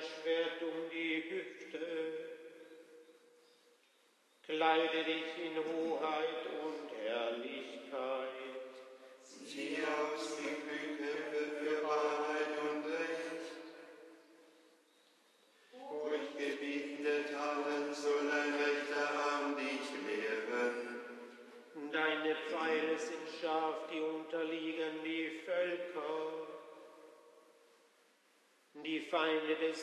Schwert um die Hüfte. Kleide dich in Hoheit und Herrlichkeit. Zieh aus die Knöpfe für Wahrheit und Recht. Durchgebietet Taten soll dein rechter Arm dich lehren. Deine Pfeile sind scharf, die unterliegen die Völker. Die Feinde des